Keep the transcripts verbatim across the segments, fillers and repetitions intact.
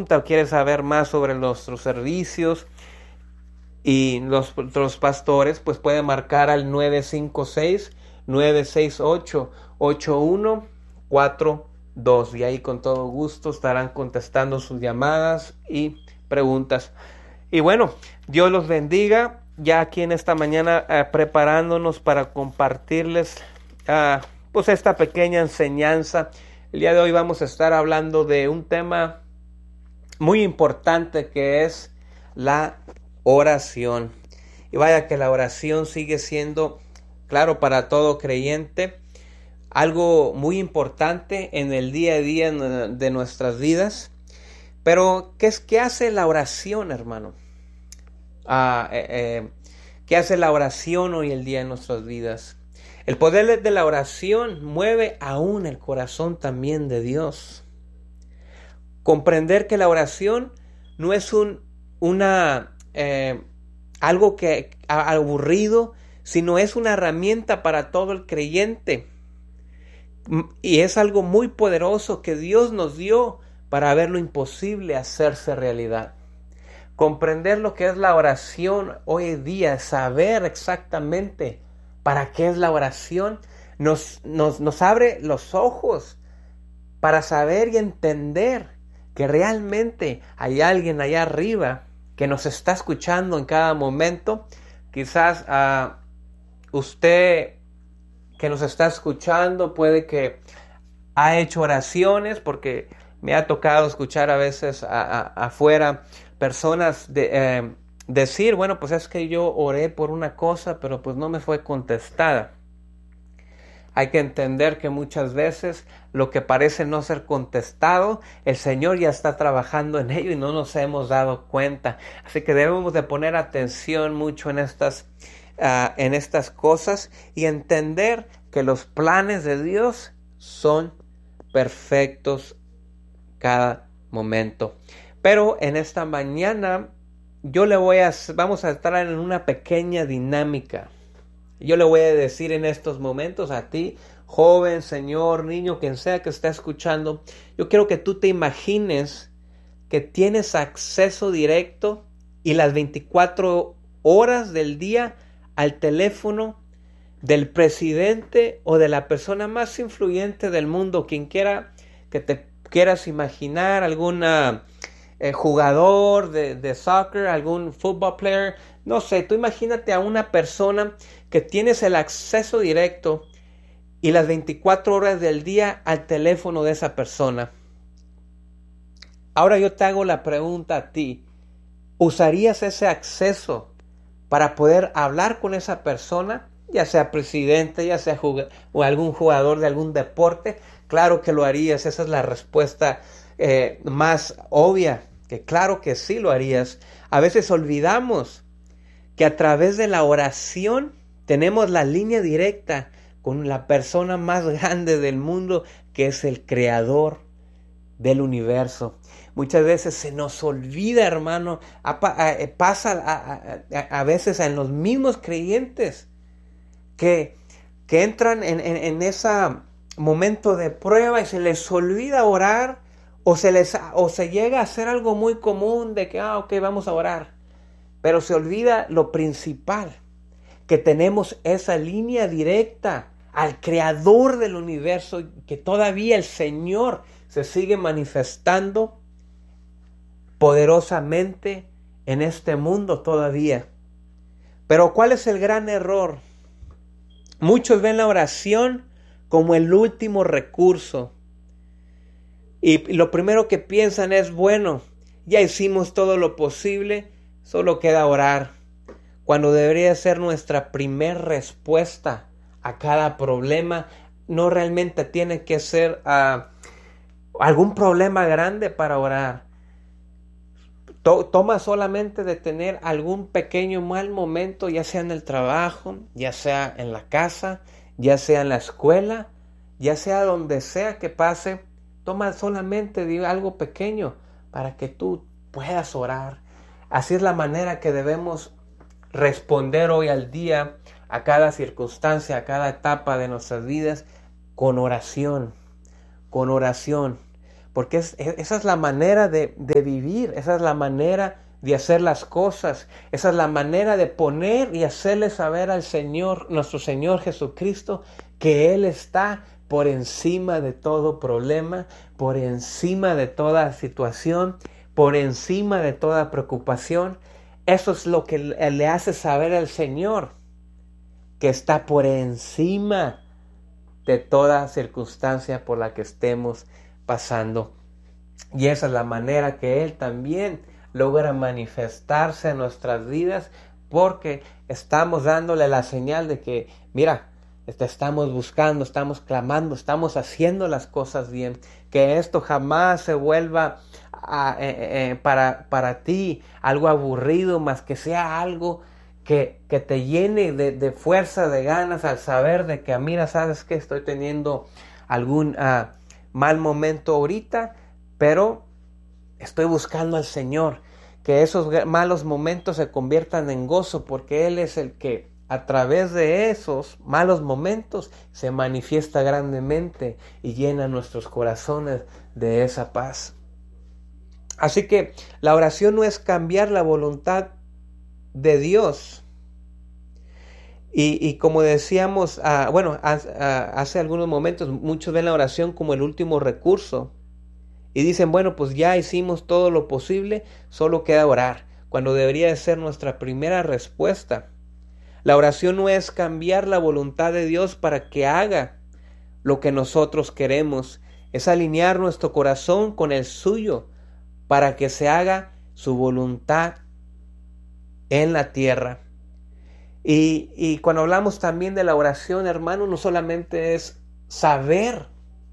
pregunta o quiere saber más sobre nuestros servicios y los, los pastores, pues puede marcar al nueve cinco seis, nueve seis ocho, ocho uno cuatro dos y ahí con todo gusto estarán contestando sus llamadas y preguntas. Y bueno, Dios los bendiga. Ya aquí en esta mañana eh, preparándonos para compartirles uh, pues esta pequeña enseñanza. El día de hoy vamos a estar hablando de un tema muy importante que es la oración. Y vaya que la oración sigue siendo, claro, para todo creyente, algo muy importante en el día a día de nuestras vidas. Pero, ¿qué es qué hace la oración, hermano? Ah, eh, eh, ¿Qué hace la oración hoy el día en nuestras vidas? El poder de la oración mueve aún el corazón también de Dios. Comprender que la oración no es un una eh, algo que aburrido, sino es una herramienta para todo el creyente. Y es algo muy poderoso que Dios nos dio para ver lo imposible hacerse realidad. Comprender lo que es la oración hoy en día, saber exactamente para qué es la oración, nos, nos, nos abre los ojos para saber y entender que realmente hay alguien allá arriba que nos está escuchando en cada momento. Quizás uh, usted que nos está escuchando puede que ha hecho oraciones, porque me ha tocado escuchar a veces a, a, afuera personas de, eh, decir, bueno, pues es que yo oré por una cosa, pero pues no me fue contestada. Hay que entender que muchas veces lo que parece no ser contestado, el Señor ya está trabajando en ello y no nos hemos dado cuenta. Así que debemos de poner atención mucho en estas, uh, en estas cosas y entender que los planes de Dios son perfectos cada momento. Pero en esta mañana yo le voy a, vamos a estar en una pequeña dinámica. Yo le voy a decir en estos momentos a ti, joven, señor, niño, quien sea que esté escuchando, yo quiero que tú te imagines que tienes acceso directo y las veinticuatro horas del día al teléfono del presidente o de la persona más influyente del mundo, quien quiera que te quieras imaginar, alguna eh, jugador de, de soccer, algún football player, no sé, tú imagínate a una persona que tienes el acceso directo y las veinticuatro horas del día al teléfono de esa persona. Ahora yo te hago la pregunta a ti, ¿usarías ese acceso para poder hablar con esa persona? Ya sea presidente, ya sea jug- o algún jugador de algún deporte. Claro que lo harías, esa es la respuesta eh, más obvia, que claro que sí lo harías. A veces olvidamos que a través de la oración tenemos la línea directa con la persona más grande del mundo, que es el creador del universo. Muchas veces se nos olvida, hermano, a, a, a, pasa a, a, a veces en los mismos creyentes que, que entran en, en, en ese momento de prueba y se les olvida orar, o se, les, o se llega a hacer algo muy común de que, ah, ok, vamos a orar. Pero se olvida lo principal, que tenemos esa línea directa al creador del universo, que todavía el Señor se sigue manifestando poderosamente en este mundo todavía. Pero ¿cuál es el gran error? Muchos ven la oración como el último recurso. Y lo primero que piensan es, bueno, ya hicimos todo lo posible, solo queda orar, cuando debería ser nuestra primer respuesta a cada problema. No realmente tiene que ser uh, algún problema grande para orar. To- toma solamente de tener algún pequeño mal momento, ya sea en el trabajo, ya sea en la casa, ya sea en la escuela, ya sea donde sea que pase. Toma solamente de algo pequeño para que tú puedas orar. Así es la manera que debemos responder hoy al día, a cada circunstancia, a cada etapa de nuestras vidas, con oración, con oración. porque es, esa es la manera de, de vivir, esa es la manera de hacer las cosas, esa es la manera de poner y hacerle saber al Señor, nuestro Señor Jesucristo, que Él está por encima de todo problema, por encima de toda situación, por encima de toda preocupación. Eso es lo que le hace saber al Señor, que está por encima de toda circunstancia por la que estemos pasando. Y esa es la manera que Él también logra manifestarse en nuestras vidas, porque estamos dándole la señal de que, mira, estamos buscando, estamos clamando, estamos haciendo las cosas bien, que esto jamás se vuelva a, eh, eh, para, para ti algo aburrido, más que sea algo que, que te llene de, de fuerza, de ganas, al saber de que, mira, sabes que estoy teniendo algún uh, mal momento ahorita, pero estoy buscando al Señor, que esos malos momentos se conviertan en gozo, porque Él es el que a través de esos malos momentos se manifiesta grandemente y llena nuestros corazones de esa paz. Así que la oración no es cambiar la voluntad de Dios. Y, y como decíamos, uh, bueno, uh, hace algunos momentos, muchos ven la oración como el último recurso. Y dicen, bueno, pues ya hicimos todo lo posible, solo queda orar, cuando debería de ser nuestra primera respuesta. La oración no es cambiar la voluntad de Dios para que haga lo que nosotros queremos, es alinear nuestro corazón con el suyo para que se haga su voluntad en la tierra. Y, y cuando hablamos también de la oración, hermano, no solamente es saber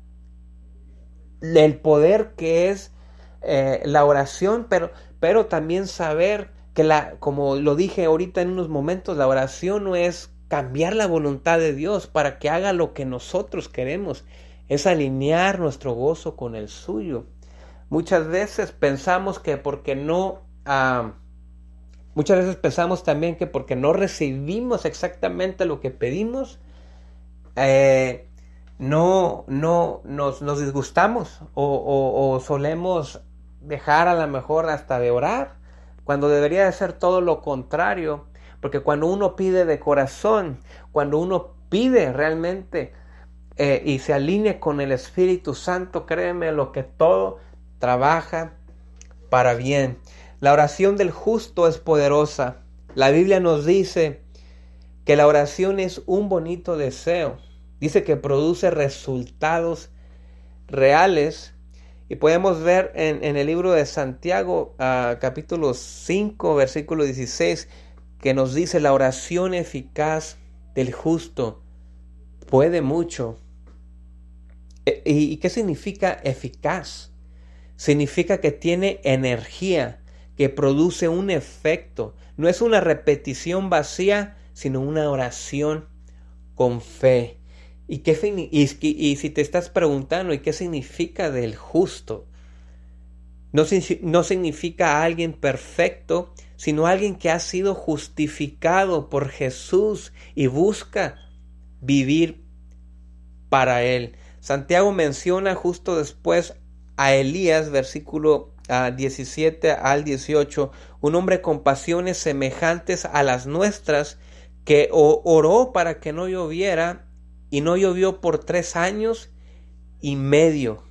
el poder que es eh, la oración, pero, pero también saber que, la, como lo dije ahorita en unos momentos, la oración no es cambiar la voluntad de Dios para que haga lo que nosotros queremos, es alinear nuestro gozo con el suyo. Muchas veces pensamos que porque no, uh, muchas veces pensamos también que porque no recibimos exactamente lo que pedimos, eh, no, no nos, nos disgustamos o, o, o solemos dejar a lo mejor hasta de orar, cuando debería de ser todo lo contrario, porque cuando uno pide de corazón, cuando uno pide realmente eh, y se alinea con el Espíritu Santo, créeme lo que todo trabaja para bien. La oración del justo es poderosa. La Biblia nos dice que la oración es un bonito deseo. Dice que produce resultados reales. Y podemos ver en, en el libro de Santiago, uh, capítulo cinco, versículo dieciséis, que nos dice: la oración eficaz del justo puede mucho. E, ¿Y, y qué significa eficaz? Significa que tiene energía, que produce un efecto. No es una repetición vacía, sino una oración con fe. ¿Y, qué, y, y, y si te estás preguntando, ¿y qué significa del justo? No, no significa alguien perfecto, sino alguien que ha sido justificado por Jesús y busca vivir para Él. Santiago menciona justo después a Elías, versículo uh, diecisiete al dieciocho, un hombre con pasiones semejantes a las nuestras, que oró para que no lloviera, y no llovió por tres años y medio.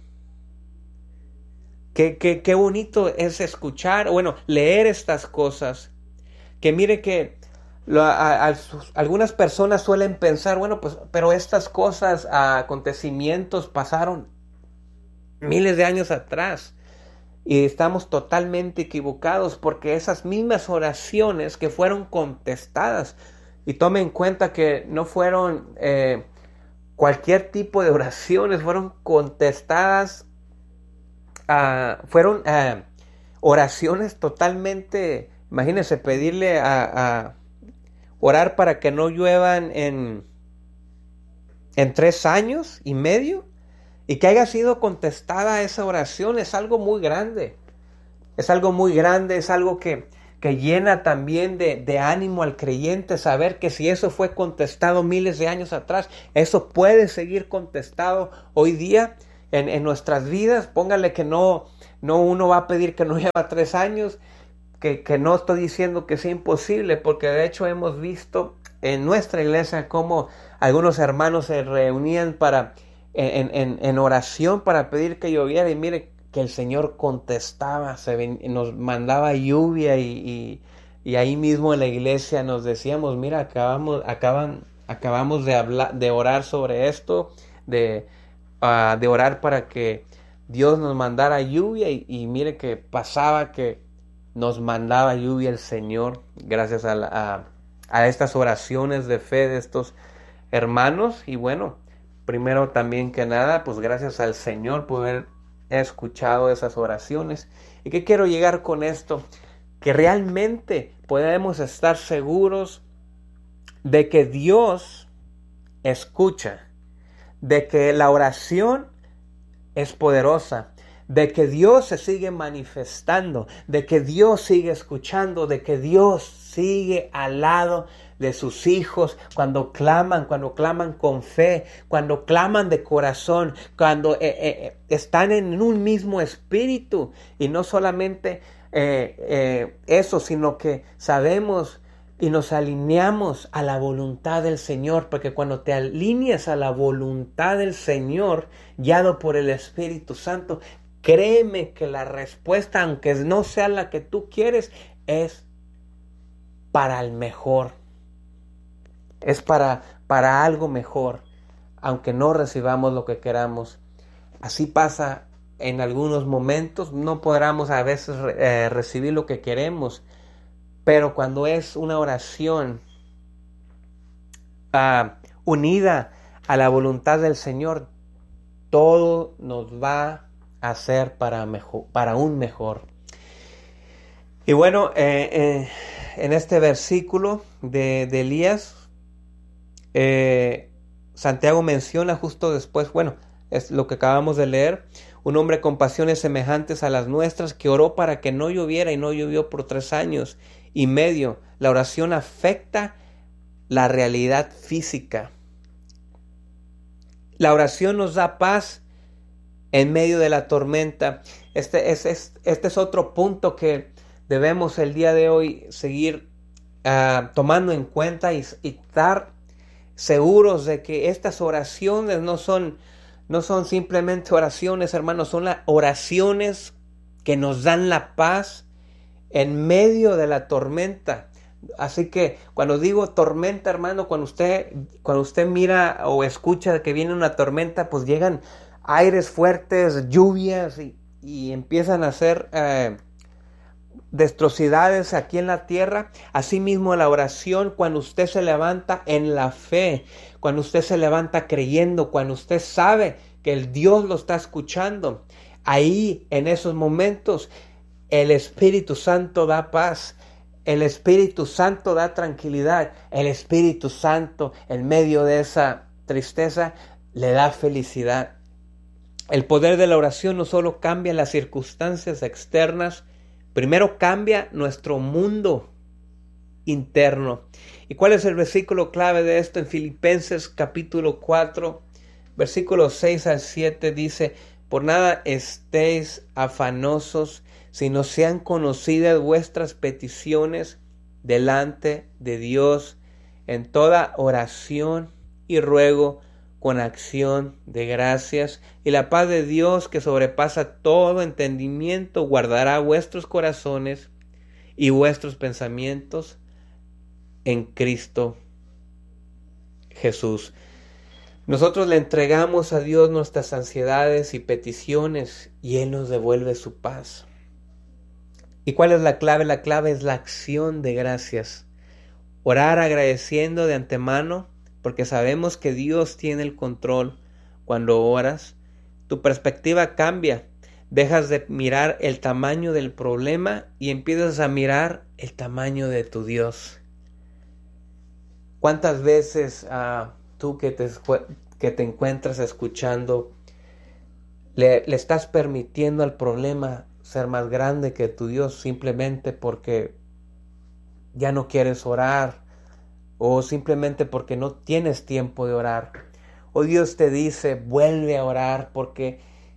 Qué, qué, qué bonito es escuchar, bueno, leer estas cosas. Que mire que lo, a, a, algunas personas suelen pensar, bueno, pues, pero estas cosas, acontecimientos pasaron miles de años atrás. Y estamos totalmente equivocados, porque esas mismas oraciones que fueron contestadas, y tome en cuenta que no fueron eh, cualquier tipo de oraciones, fueron contestadas, uh, fueron uh, oraciones totalmente, imagínense, pedirle a, a orar para que no lluevan en, en tres años y medio, y que haya sido contestada esa oración, es algo muy grande, es algo muy grande, es algo que que llena también de, de ánimo al creyente, saber que si eso fue contestado miles de años atrás, eso puede seguir contestado hoy día, en, en nuestras vidas. Póngale que no, no uno va a pedir que no lleva tres años, que, que no estoy diciendo que sea imposible, porque de hecho hemos visto en nuestra iglesia cómo algunos hermanos se reunían para, en, en, en oración para pedir que lloviera, y mire que el Señor contestaba, se ven, nos mandaba lluvia, y, y, y ahí mismo en la iglesia nos decíamos, mira, acabamos, acaban, acabamos de hablar, de orar sobre esto, de, uh, de orar para que Dios nos mandara lluvia, y, y mire que pasaba que nos mandaba lluvia el Señor, gracias a, la, a, a estas oraciones de fe de estos hermanos. Y bueno, primero también que nada, pues gracias al Señor por haber escuchado esas oraciones. ¿Y qué quiero llegar con esto? Que realmente podemos estar seguros de que Dios escucha, de que la oración es poderosa, de que Dios se sigue manifestando, de que Dios sigue escuchando, de que Dios sigue al lado de sus hijos cuando claman, cuando claman con fe, cuando claman de corazón, cuando eh, eh, están en un mismo espíritu. Y no solamente eh, eh, eso, sino que sabemos y nos alineamos a la voluntad del Señor, porque cuando te alineas a la voluntad del Señor, guiado por el Espíritu Santo, créeme que la respuesta, aunque no sea la que tú quieres, es para el mejor. Es para, para algo mejor, aunque no recibamos lo que queramos. Así pasa en algunos momentos, no podremos a veces eh, recibir lo que queremos, pero cuando es una oración uh, unida a la voluntad del Señor, todo nos va a hacer para, mejor, para un mejor. Y bueno, eh, eh, en este versículo de, de Elías, eh, Santiago menciona justo después, bueno, es lo que acabamos de leer, un hombre con pasiones semejantes a las nuestras, que oró para que no lloviera y no llovió por tres años y medio. La oración afecta la realidad física. La oración nos da paz en medio de la tormenta. Este es, es, este es otro punto que debemos el día de hoy seguir uh, tomando en cuenta, y, y estar seguros de que estas oraciones no son, no son simplemente oraciones, hermanos, son las oraciones que nos dan la paz en medio de la tormenta. Así que cuando digo tormenta, hermano, cuando usted, cuando usted mira o escucha que viene una tormenta, pues llegan aires fuertes, lluvias, y, y empiezan a hacer eh, destrocidades aquí en la tierra. Asimismo la oración, cuando usted se levanta en la fe, cuando usted se levanta creyendo, cuando usted sabe que el Dios lo está escuchando, ahí en esos momentos el Espíritu Santo da paz, el Espíritu Santo da tranquilidad, el Espíritu Santo en medio de esa tristeza le da felicidad. El poder de la oración no solo cambia las circunstancias externas, primero cambia nuestro mundo interno. ¿Y cuál es el versículo clave de esto? En Filipenses capítulo cuatro, versículos seis al siete dice: por nada estéis afanosos, sino sean conocidas vuestras peticiones delante de Dios en toda oración y ruego con acción de gracias, y la paz de Dios, que sobrepasa todo entendimiento, guardará vuestros corazones y vuestros pensamientos en Cristo Jesús. Nosotros le entregamos a Dios nuestras ansiedades y peticiones, y Él nos devuelve su paz. ¿Y cuál es la clave? La clave es la acción de gracias. Orar agradeciendo de antemano, porque sabemos que Dios tiene el control. Cuando oras, tu perspectiva cambia. Dejas de mirar el tamaño del problema y empiezas a mirar el tamaño de tu Dios. ¿Cuántas veces uh, tú que te, que te encuentras escuchando, le, le estás permitiendo al problema ser más grande que tu Dios simplemente porque ya no quieres orar, o simplemente porque no tienes tiempo de orar? O Dios te dice, vuelve a orar, porque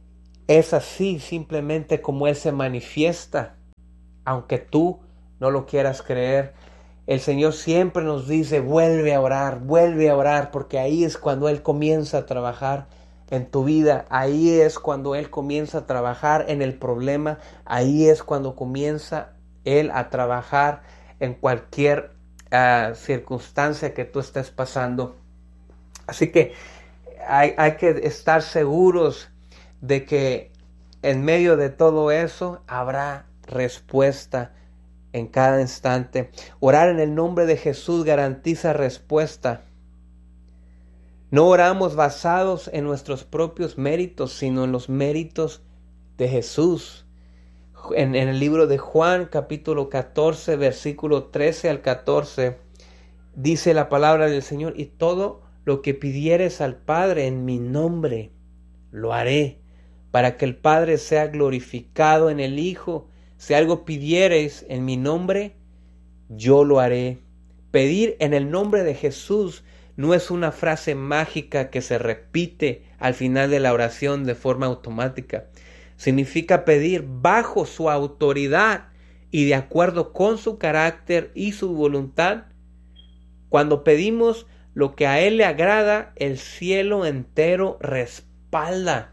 es así simplemente como Él se manifiesta, aunque tú no lo quieras creer. El Señor siempre nos dice, vuelve a orar, vuelve a orar, porque ahí es cuando Él comienza a trabajar en tu vida. Ahí es cuando Él comienza a trabajar en el problema. Ahí es cuando comienza Él a trabajar en cualquier uh, circunstancia que tú estés pasando. Así que hay, hay que estar seguros de que en medio de todo eso habrá respuesta en cada instante. Orar en el nombre de Jesús garantiza respuesta. No oramos basados en nuestros propios méritos, sino en los méritos de Jesús. En, en el libro de Juan, capítulo catorce, versículo trece al catorce, dice la palabra del Señor: y todo lo que pidieres al Padre en mi nombre, lo haré, para que el Padre sea glorificado en el Hijo. Si algo pidiereis en mi nombre, yo lo haré. Pedir en el nombre de Jesús no es una frase mágica que se repite al final de la oración de forma automática. Significa pedir bajo su autoridad y de acuerdo con su carácter y su voluntad. Cuando pedimos lo que a Él le agrada, el cielo entero respalda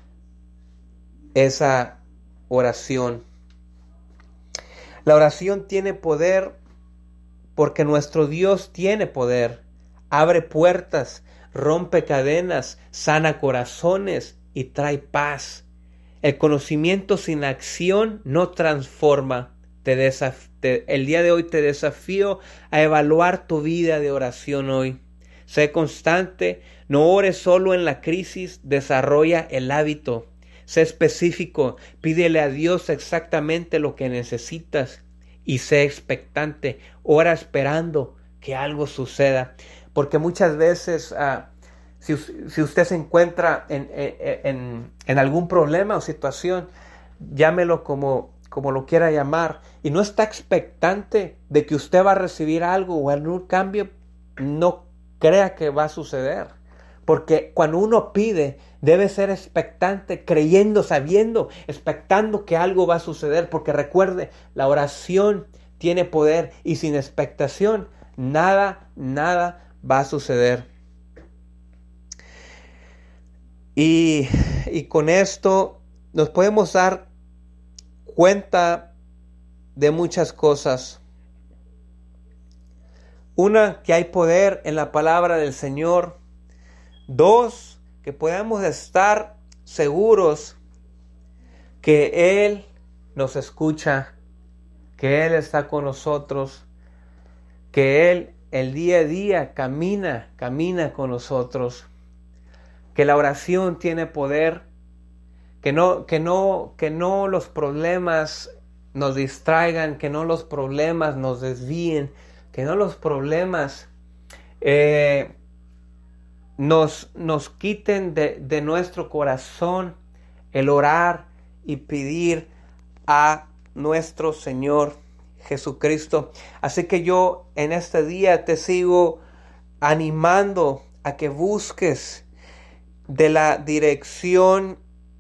esa oración. La oración tiene poder porque nuestro Dios tiene poder. Abre puertas, rompe cadenas, sana corazones y trae paz. El conocimiento sin acción no transforma. Te desaf- te, el día de hoy te desafío a evaluar tu vida de oración hoy. Sé constante, no ores solo en la crisis, desarrolla el hábito. Sé específico, pídele a Dios exactamente lo que necesitas y sé expectante, ora esperando que algo suceda. Porque muchas veces, uh, si, si usted se encuentra en, en, en algún problema o situación, llámelo como, como lo quiera llamar, y no está expectante de que usted va a recibir algo o algún cambio, no crea que va a suceder. Porque cuando uno pide, debe ser expectante, creyendo, sabiendo, expectando que algo va a suceder. Porque recuerde, la oración tiene poder y sin expectación, nada, nada va a suceder. Y, y con esto nos podemos dar cuenta de muchas cosas. Una, que hay poder en la palabra del Señor. Dos, que podamos estar seguros que Él nos escucha, que Él está con nosotros, que Él el día a día camina, camina con nosotros, que la oración tiene poder, que no, que no, que no los problemas nos distraigan, que no los problemas nos desvíen, que no los problemas eh, Nos, nos quiten de, de nuestro corazón el orar y pedir a nuestro Señor Jesucristo. Así que yo en este día te sigo animando a que busques de la dirección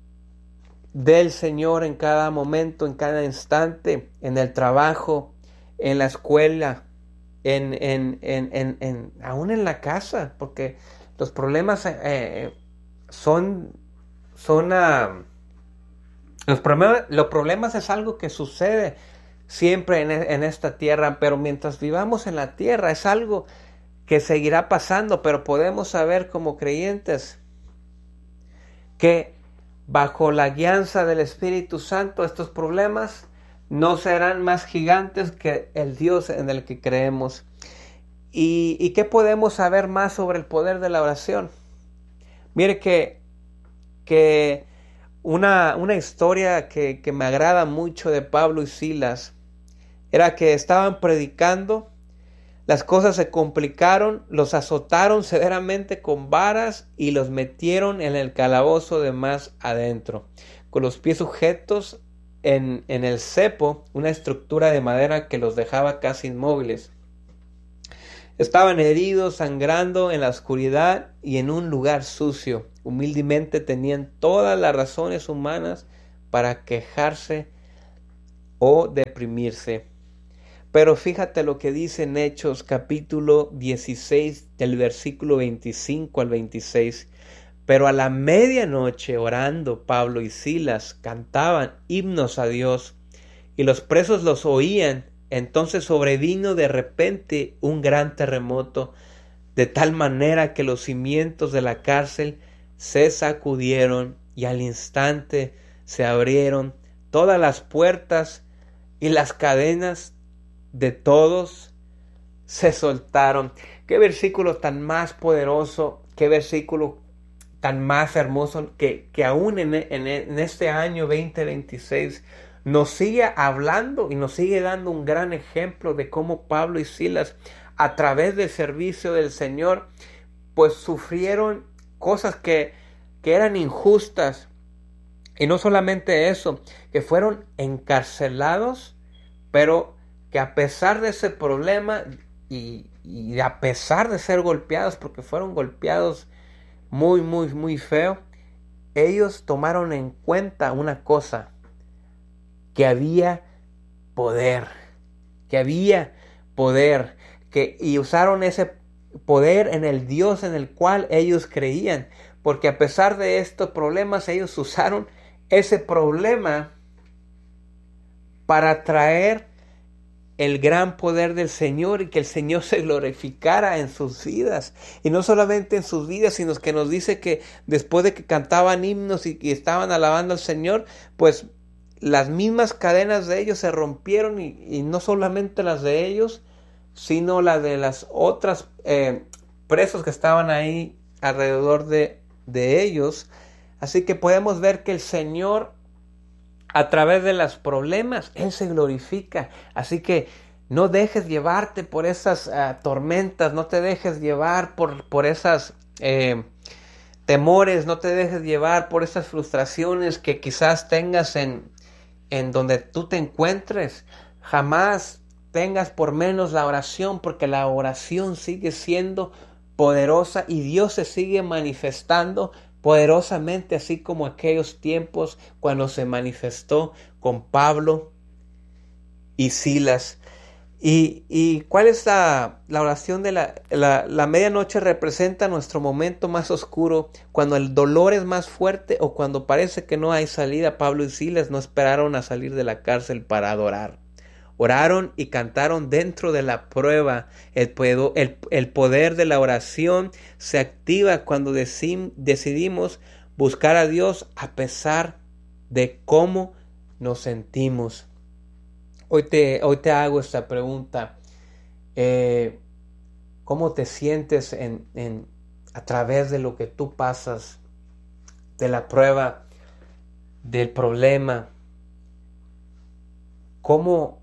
del Señor en cada momento, en cada instante, en el trabajo, en la escuela, en, en, en, en, en aún en la casa, porque los problemas eh, son, son uh, los, problemas, los problemas es algo que sucede siempre en, en esta tierra, pero mientras vivamos en la tierra es algo que seguirá pasando, pero podemos saber como creyentes que bajo la guianza del Espíritu Santo estos problemas no serán más gigantes que el Dios en el que creemos. ¿Y, ¿Y qué podemos saber más sobre el poder de la oración? Mire que, que una, una historia que, que me agrada mucho de Pablo y Silas era que estaban predicando, las cosas se complicaron, los azotaron severamente con varas y los metieron en el calabozo de más adentro, con los pies sujetos en, en el cepo, una estructura de madera que los dejaba casi inmóviles. Estaban heridos, sangrando en la oscuridad y en un lugar sucio. Humildemente tenían todas las razones humanas para quejarse o deprimirse. Pero fíjate lo que dice en Hechos capítulo dieciséis del versículo veinticinco al veintiséis. Pero a la medianoche, orando, Pablo y Silas cantaban himnos a Dios, y los presos los oían. Entonces sobrevino de repente un gran terremoto, de tal manera que los cimientos de la cárcel se sacudieron, y al instante se abrieron todas las puertas, y las cadenas de todos se soltaron. Qué versículo tan más poderoso, qué versículo tan más hermoso, que, que aún en, en, en este año veinte veintiséis nos sigue hablando y nos sigue dando un gran ejemplo de cómo Pablo y Silas, a través del servicio del Señor, pues sufrieron cosas que, que eran injustas. Y no solamente eso, que fueron encarcelados, pero que a pesar de ese problema y, y a pesar de ser golpeados, porque fueron golpeados muy, muy, muy feo, ellos tomaron en cuenta una cosa: que había poder, que había poder, que, y usaron ese poder en el Dios en el cual ellos creían, porque a pesar de estos problemas, ellos usaron ese problema para traer el gran poder del Señor y que el Señor se glorificara en sus vidas. Y no solamente en sus vidas, sino que nos dice que después de que cantaban himnos y, y estaban alabando al Señor, pues las mismas cadenas de ellos se rompieron, y, y no solamente las de ellos, sino las de las otras eh, presos que estaban ahí alrededor de, de ellos. Así que podemos ver que el Señor, a través de los problemas, Él se glorifica. Así que no dejes llevarte por esas uh, tormentas, no te dejes llevar por, por esas eh, temores, no te dejes llevar por esas frustraciones que quizás tengas en en donde tú te encuentres. Jamás tengas por menos la oración, porque la oración sigue siendo poderosa y Dios se sigue manifestando poderosamente, así como aquellos tiempos cuando se manifestó con Pablo y Silas. ¿Y, y cuál es la, la oración de la, la, la medianoche? Representa nuestro momento más oscuro, cuando el dolor es más fuerte o cuando parece que no hay salida. Pablo y Silas no esperaron a salir de la cárcel para adorar. Oraron y cantaron dentro de la prueba. El, el, el poder de la oración se activa cuando decim, decidimos buscar a Dios a pesar de cómo nos sentimos. Hoy te, hoy te hago esta pregunta. Eh, ¿Cómo te sientes en, en, a través de lo que tú pasas, de la prueba, del problema? ¿Cómo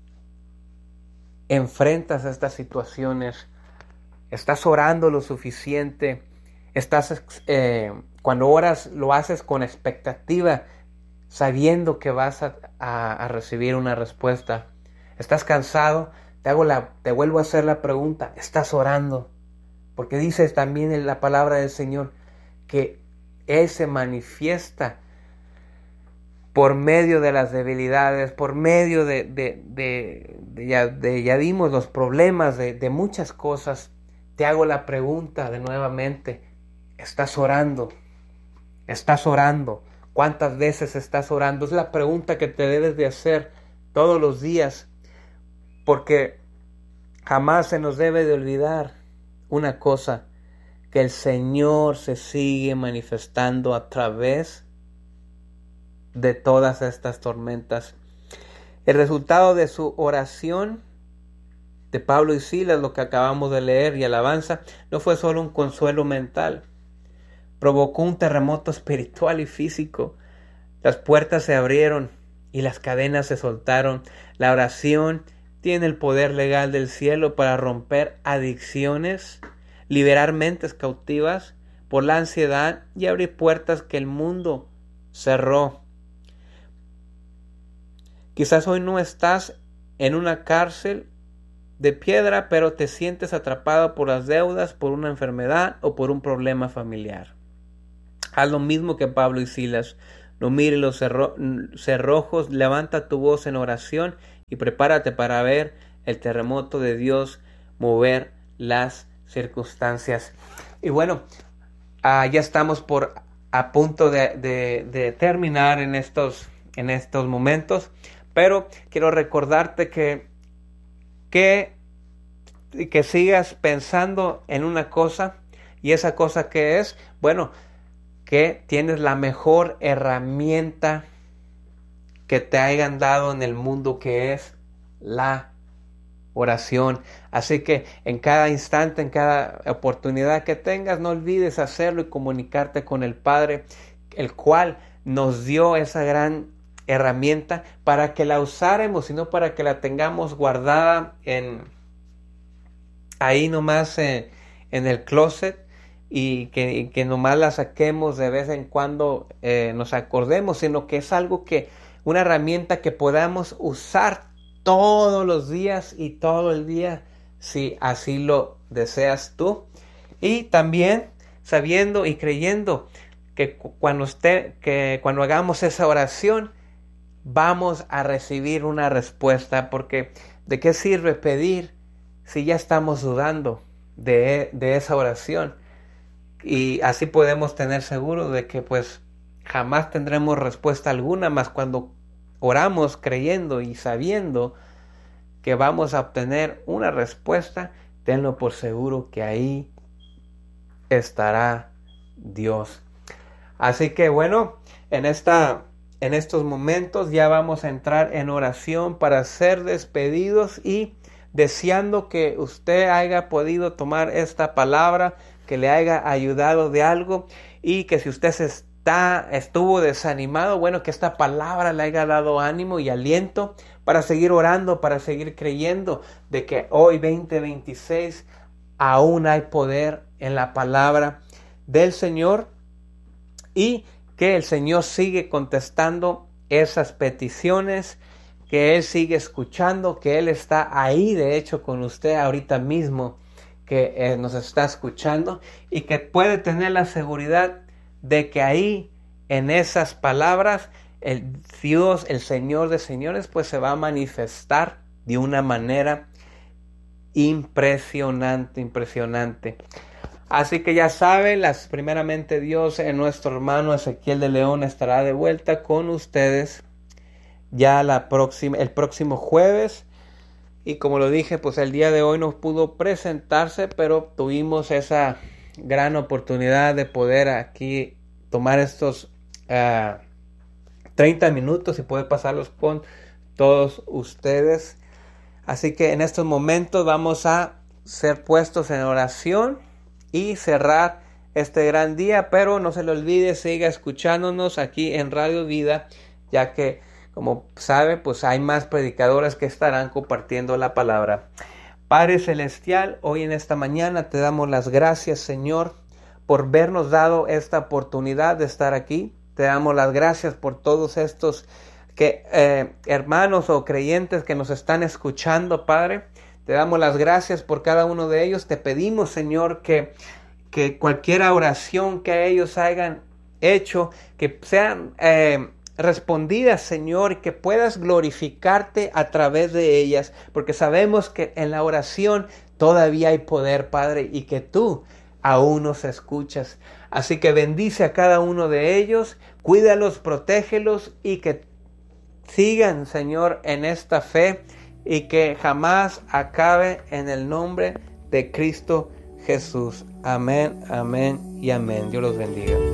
enfrentas estas situaciones? ¿Estás orando lo suficiente? ¿Estás, eh, cuando oras, lo haces con expectativa, sabiendo que vas a, a, a recibir una respuesta? ¿Estás cansado? Te hago la, te vuelvo a hacer la pregunta: ¿estás orando? Porque dice también en la palabra del Señor que Él se manifiesta por medio de las debilidades, por medio de, de, de, de, ya, de ya vimos los problemas de, de muchas cosas. Te hago la pregunta de nuevamente: ¿estás orando? ¿Estás orando? ¿Cuántas veces estás orando? Es la pregunta que te debes de hacer todos los días, porque jamás se nos debe de olvidar una cosa: que el Señor se sigue manifestando a través de todas estas tormentas. El resultado de su oración de Pablo y Silas, lo que acabamos de leer, y alabanza, no fue solo un consuelo mental. Provocó un terremoto espiritual y físico. Las puertas se abrieron y las cadenas se soltaron. La oración tiene el poder legal del cielo para romper adicciones, liberar mentes cautivas por la ansiedad y abrir puertas que el mundo cerró. Quizás hoy no estás en una cárcel de piedra, pero te sientes atrapado por las deudas, por una enfermedad o por un problema familiar. Haz lo mismo que Pablo y Silas. No mires los cerro- cerrojos, levanta tu voz en oración y prepárate para ver el terremoto de Dios mover las circunstancias. Y bueno, uh, ya estamos por a punto de, de, de terminar en estos, en estos momentos, pero quiero recordarte que, que, que sigas pensando en una cosa, y esa cosa que es, bueno, que tienes la mejor herramienta que te hayan dado en el mundo, que es la oración. Así que en cada instante, en cada oportunidad que tengas, no olvides hacerlo y comunicarte con el Padre, el cual nos dio esa gran herramienta para que la usáramos, sino para que la tengamos guardada en ahí nomás eh, en el closet, y que, y que nomás la saquemos de vez en cuando, eh, nos acordemos, sino que es algo que, una herramienta que podamos usar todos los días y todo el día, si así lo deseas tú. Y también sabiendo y creyendo que cuando usted, que cuando hagamos esa oración, vamos a recibir una respuesta, porque ¿de qué sirve pedir si ya estamos dudando de, de esa oración? Y así podemos tener seguro de que pues jamás tendremos respuesta alguna, más cuando oramos creyendo y sabiendo que vamos a obtener una respuesta, tenlo por seguro que ahí estará Dios. Así que bueno, en esta en estos momentos ya vamos a entrar en oración para ser despedidos, y deseando que usted haya podido tomar esta palabra, que le haya ayudado de algo, y que si usted se está, estuvo desanimado, bueno, que esta palabra le haya dado ánimo y aliento para seguir orando, para seguir creyendo de que hoy veinte veintiséis aún hay poder en la palabra del Señor, y que el Señor sigue contestando esas peticiones, que Él sigue escuchando, que Él está ahí de hecho con usted ahorita mismo, que eh, nos está escuchando, y que puede tener la seguridad de que ahí en esas palabras el Dios, el Señor de señores, pues se va a manifestar de una manera impresionante, impresionante. Así que ya saben, las, primeramente Dios, en nuestro hermano Ezequiel de León estará de vuelta con ustedes ya la próxima, el próximo jueves. Y como lo dije, pues el día de hoy no pudo presentarse, pero tuvimos esa gran oportunidad de poder aquí tomar estos uh, treinta minutos y poder pasarlos con todos ustedes. Así que en estos momentos vamos a ser puestos en oración y cerrar este gran día, pero no se le olvide, siga escuchándonos aquí en Radio Vida, ya que, como sabe, pues hay más predicadores que estarán compartiendo la palabra. Padre Celestial, hoy en esta mañana te damos las gracias, Señor, por vernos dado esta oportunidad de estar aquí. Te damos las gracias por todos estos que, eh, hermanos o creyentes que nos están escuchando, Padre. Te damos las gracias por cada uno de ellos. Te pedimos, Señor, que, que cualquier oración que ellos hayan hecho, que sean eh, respondidas, Señor, y que puedas glorificarte a través de ellas, porque sabemos que en la oración todavía hay poder, Padre, y que tú aún nos escuchas. Así que bendice a cada uno de ellos, cuídalos, protégelos, y que sigan, Señor, en esta fe, y que jamás acabe, en el nombre de Cristo Jesús. Amén, amén y amén. Dios los bendiga.